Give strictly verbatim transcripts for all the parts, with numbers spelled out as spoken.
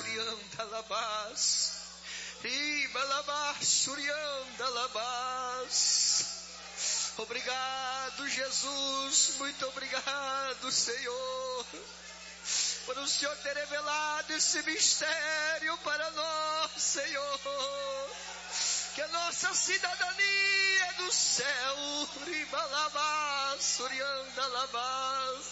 surianda labás. Ribalabás, surianda labás. Obrigado, Jesus, muito obrigado, Senhor, por o Senhor ter revelado esse mistério para nós, Senhor, que a nossa cidadania é do céu. Ribalabás, suriandalabás,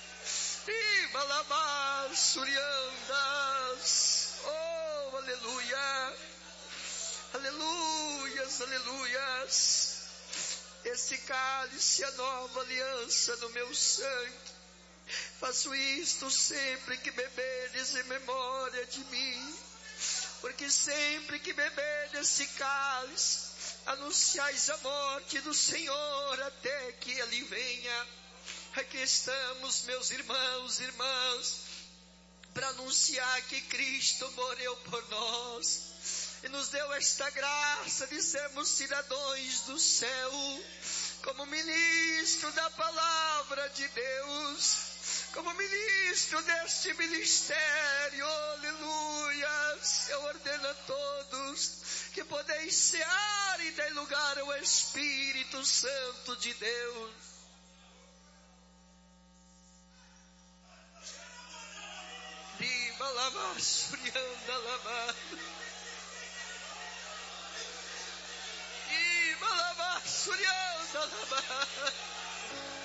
ribalabás, suriandas. Oh, aleluia, aleluias, aleluias. Esse cálice é a nova aliança no meu sangue. Faço isto sempre que beberes em memória de mim. Porque sempre que beberes esse cálice, anunciais a morte do Senhor até que Ele venha. Aqui estamos, meus irmãos e irmãs, para anunciar que Cristo morreu por nós e nos deu esta graça de sermos cidadãos do céu, como ministro da palavra de Deus, como ministro deste ministério. Aleluias. Eu ordeno a todos que podeis cear e dar lugar ao Espírito Santo de Deus. Riba lava, surianda lava. Riba lava, surianda lava.